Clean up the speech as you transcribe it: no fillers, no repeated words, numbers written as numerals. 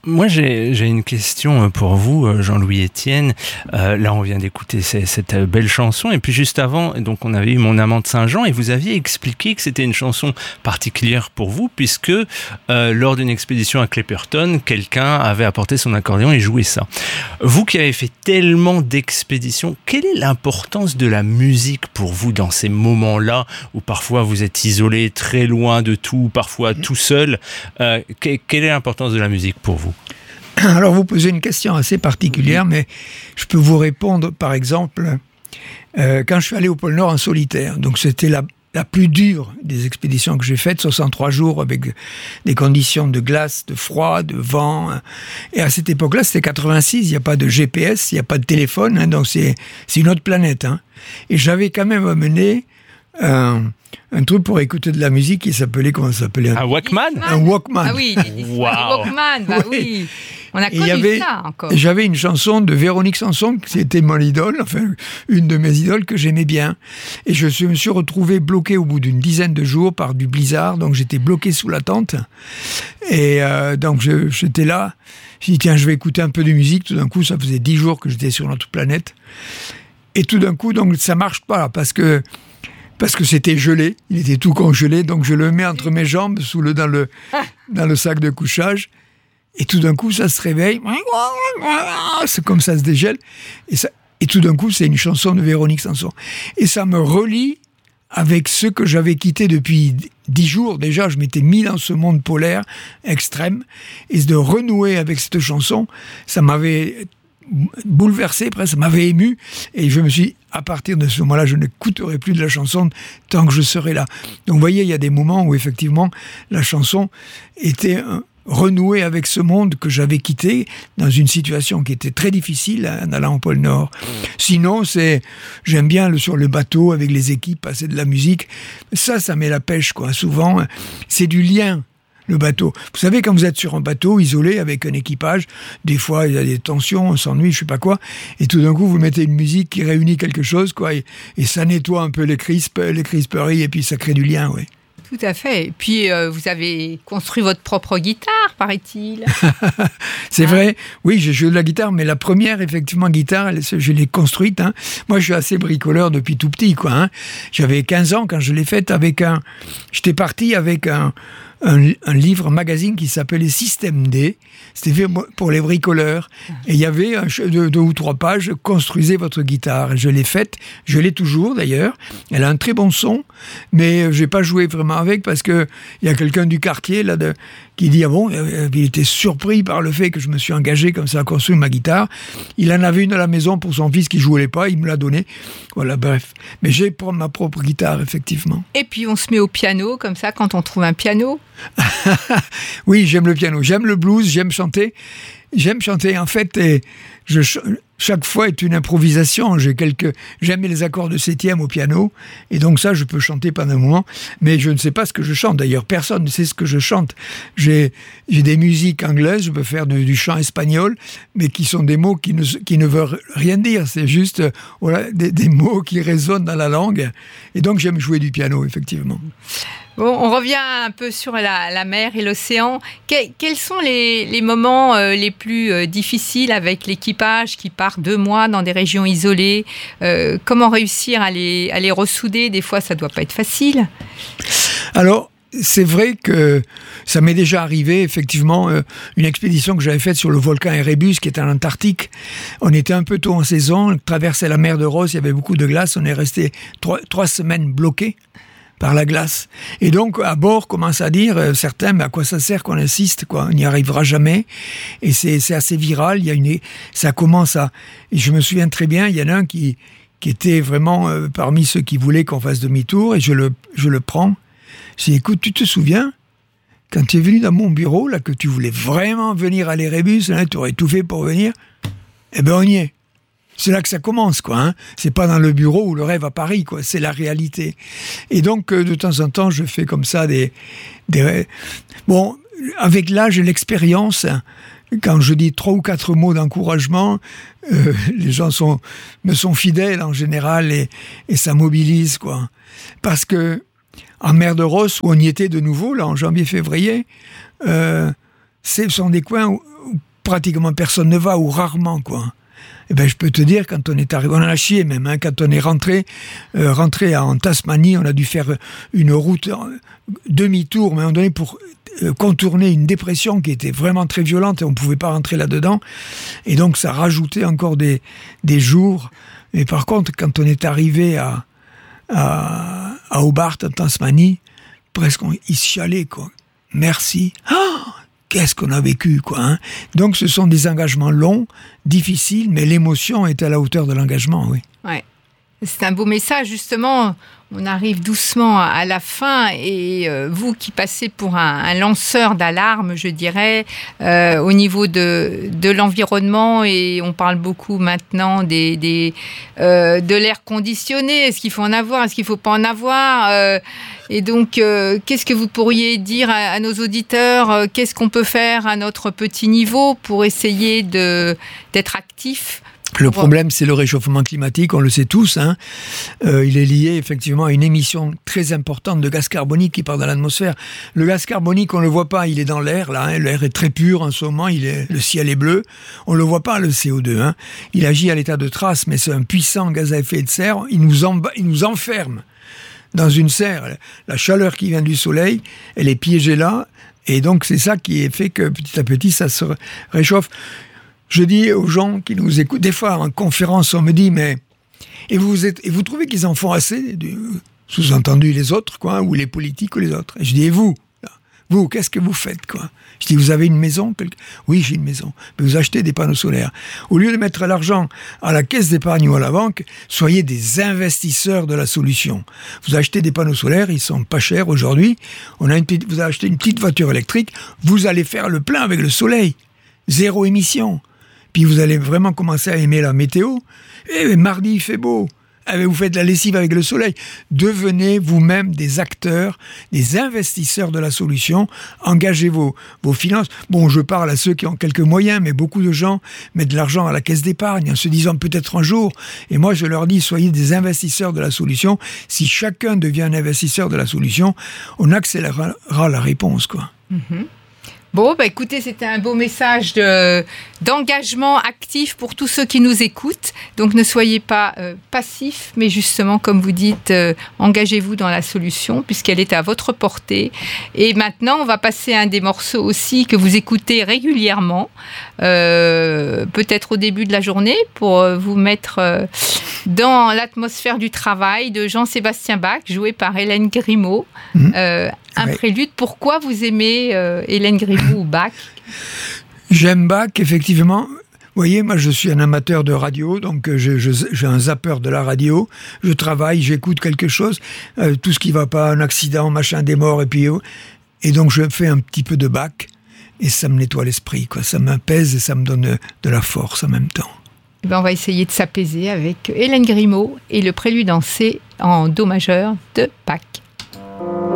Moi, j'ai une question pour vous, Jean-Louis Etienne. Là, on vient d'écouter cette belle chanson. Et puis, juste avant, donc, on avait eu Mon amant de Saint-Jean. Et vous aviez expliqué que c'était une chanson particulière pour vous, puisque lors d'une expédition à Clapperton, quelqu'un avait apporté son accordéon et joué ça. Vous qui avez fait tellement d'expéditions, quelle est l'importance de la musique pour vous dans ces moments-là où parfois vous êtes isolé, très loin de tout, parfois tout seul? Quelle est l'importance de la musique pour vous? Alors vous posez une question assez particulière, mais je peux vous répondre par exemple quand je suis allé au pôle Nord en solitaire. Donc c'était la plus dure des expéditions que j'ai faites, 63 jours avec des conditions de glace, de froid, de vent. Et à cette époque-là, c'était 86, il n'y a pas de GPS, il n'y a pas de téléphone, hein, donc c'est une autre planète. Hein. Et j'avais quand même amené un truc pour écouter de la musique qui s'appelait, comment ça s'appelait? Un Walkman? Un Walkman. Ah oui, des Walkman, bah oui. On a connu ça encore. J'avais une chanson de Véronique Sanson, qui était mon idole, enfin une de mes idoles que j'aimais bien. Et je me suis retrouvé bloqué au bout d'une dizaine de jours par du blizzard, donc j'étais bloqué sous la tente. Et donc j'étais là, j'ai dit tiens, je vais écouter un peu de musique. Tout d'un coup, ça faisait 10 jours que j'étais sur notre planète. Et tout d'un coup, donc ça marche pas, parce que c'était gelé, il était tout congelé, donc je le mets entre mes jambes dans le sac de couchage, et tout d'un coup ça se réveille, c'est comme ça se dégèle, et tout d'un coup c'est une chanson de Véronique Sanson. Et ça me relie avec ce que j'avais quitté depuis 10 jours, déjà je m'étais mis dans ce monde polaire extrême, et de renouer avec cette chanson, ça m'avait bouleversé, presque, ça m'avait ému, et je me suis dit, à partir de ce moment-là, je n'écouterai plus de la chanson tant que je serai là. Donc vous voyez, il y a des moments où effectivement la chanson était renouée avec ce monde que j'avais quitté dans une situation qui était très difficile en allant au pôle Nord. Sinon, j'aime bien sur le bateau avec les équipes passer de la musique. Ça met la pêche, quoi. Souvent, c'est du lien. Le bateau. Vous savez, quand vous êtes sur un bateau isolé avec un équipage, des fois il y a des tensions, on s'ennuie, je sais pas quoi, et tout d'un coup vous mettez une musique qui réunit quelque chose, quoi, et ça nettoie un peu les crisperies, et puis ça crée du lien, oui. Tout à fait. Et puis, vous avez construit votre propre guitare, paraît-il. C'est vrai. Oui, j'ai joué de la guitare, mais la première, effectivement, guitare, je l'ai construite. Hein. Moi, je suis assez bricoleur depuis tout petit, quoi. Hein. J'avais 15 ans quand je l'ai faite j'étais parti avec un livre, un magazine qui s'appelait Système D. C'était fait pour les bricoleurs. Et il y avait 2 ou 3 pages, construisez votre guitare. Et je l'ai faite, je l'ai toujours d'ailleurs. Elle a un très bon son, mais je n'ai pas joué vraiment avec parce qu'il y a quelqu'un du quartier là, qui dit, ah bon, il était surpris par le fait que je me suis engagé comme ça à construire ma guitare. Il en avait une à la maison pour son fils qui ne jouait pas, il me l'a donnée. Voilà, bref. Mais j'ai ma propre guitare, effectivement. Et puis on se met au piano, comme ça, quand on trouve un piano. Oui, j'aime le piano, j'aime le blues, j'aime chanter. En fait, chaque fois est une improvisation. J'aime les accords de septième au piano, et donc ça, je peux chanter pendant un moment, mais je ne sais pas ce que je chante. D'ailleurs, personne ne sait ce que je chante. J'ai des musiques anglaises, je peux faire du chant espagnol, mais qui sont des mots qui ne veulent rien dire. C'est juste voilà, des mots qui résonnent dans la langue, et donc j'aime jouer du piano, effectivement. Bon, on revient un peu sur la mer et l'océan. Quels sont les moments les plus difficiles avec l'équipage qui part 2 mois dans des régions isolées? Comment réussir à les ressouder? Des fois, ça ne doit pas être facile. Alors, c'est vrai que ça m'est déjà arrivé, effectivement, une expédition que j'avais faite sur le volcan Erebus, qui est en Antarctique. On était un peu tôt en saison, on traversait la mer de Ross, il y avait beaucoup de glace, on est resté 3 semaines bloqués par la glace. Et donc, à bord, commencent à dire, certains, mais à quoi ça sert qu'on insiste, quoi? On n'y arrivera jamais. Et c'est assez viral. Ça commence à... Et je me souviens très bien, il y en a un qui était vraiment parmi ceux qui voulaient qu'on fasse demi-tour, et je le prends. Je dis, écoute, tu te souviens, quand tu es venu dans mon bureau, là, que tu voulais vraiment venir à l'Erebus, tu aurais tout fait pour venir, eh ben on y est. C'est là que ça commence, quoi. Hein. C'est pas dans le bureau ou le rêve à Paris, quoi. C'est la réalité. Et donc, de temps en temps, je fais comme ça des... Bon, avec l'âge et l'expérience, quand je dis 3 ou 4 mots d'encouragement, les gens me sont fidèles en général, et ça mobilise, quoi. Parce que en mer de Ross, où on y était de nouveau, là, en janvier-février, ce sont des coins où pratiquement personne ne va, ou rarement, quoi. Eh ben, je peux te dire, quand on est arrivé, on en a chié même, hein, quand on est rentré en Tasmanie, on a dû faire une route demi-tour, mais à un moment donné, pour contourner une dépression qui était vraiment très violente et on ne pouvait pas rentrer là-dedans. Et donc, ça rajoutait encore des jours. Mais par contre, quand on est arrivé à Hobart, en Tasmanie, presque il se chialait, quoi. Merci. Qu'est-ce qu'on a vécu, quoi, hein. Donc, ce sont des engagements longs, difficiles, mais l'émotion est à la hauteur de l'engagement, oui. Ouais. C'est un beau message, justement. On arrive doucement à la fin et vous qui passez pour un lanceur d'alarme, je dirais, au niveau de l'environnement, et on parle beaucoup maintenant de l'air conditionné. Est-ce qu'il faut en avoir? Est-ce qu'il ne faut pas en avoir? Et donc, qu'est-ce que vous pourriez dire à nos auditeurs? Qu'est-ce qu'on peut faire à notre petit niveau pour essayer d'être actifs? Le problème, c'est le réchauffement climatique, on le sait tous, hein. Il est lié effectivement à une émission très importante de gaz carbonique qui part dans l'atmosphère. Le gaz carbonique, on ne le voit pas, il est dans l'air, là, hein. L'air est très pur en ce moment, le ciel est bleu. On ne le voit pas, le CO2, hein. Il agit à l'état de trace, mais c'est un puissant gaz à effet de serre. Il nous enferme dans une serre. La chaleur qui vient du soleil, elle est piégée là, et donc c'est ça qui fait que petit à petit, ça se réchauffe. Je dis aux gens qui nous écoutent, des fois en conférence, on me dit, mais et vous trouvez qu'ils en font assez, sous-entendu les autres, quoi, ou les politiques ou les autres. Et je dis, et vous, qu'est-ce que vous faites, quoi? Je dis, vous avez une maison? Oui, j'ai une maison. Mais vous achetez des panneaux solaires. Au lieu de mettre l'argent à la caisse d'épargne ou à la banque, soyez des investisseurs de la solution. Vous achetez des panneaux solaires, ils sont pas chers aujourd'hui. Vous achetez une petite voiture électrique, vous allez faire le plein avec le soleil. 0 émission. Puis vous allez vraiment commencer à aimer la météo. Et mardi, il fait beau. Vous faites la lessive avec le soleil. Devenez vous-même des acteurs, des investisseurs de la solution. Engagez vos finances. Bon, je parle à ceux qui ont quelques moyens, mais beaucoup de gens mettent de l'argent à la caisse d'épargne en se disant peut-être un jour. Et moi, je leur dis, soyez des investisseurs de la solution. Si chacun devient un investisseur de la solution, on accélérera la réponse, quoi. Mm-hmm. Bon, écoutez, c'était un beau message d'engagement actif pour tous ceux qui nous écoutent. Donc, ne soyez pas passifs, mais justement, comme vous dites, engagez-vous dans la solution, puisqu'elle est à votre portée. Et maintenant, on va passer à un des morceaux aussi que vous écoutez régulièrement, peut-être au début de la journée, pour vous mettre dans l'atmosphère du travail, de Jean-Sébastien Bach, joué par Hélène Grimaud. Un prélude. Pourquoi vous aimez Hélène Grimaud ou Bach? J'aime Bach, effectivement. Vous voyez, moi, je suis un amateur de radio, donc j'ai un zappeur de la radio. Je travaille, j'écoute quelque chose, tout ce qui va pas, un accident, machin, des morts, et donc je fais un petit peu de Bach, et ça me nettoie l'esprit, quoi. Ça m'apaise et ça me donne de la force en même temps. On va essayer de s'apaiser avec Hélène Grimaud et le prélude en C en Do majeur de Bach.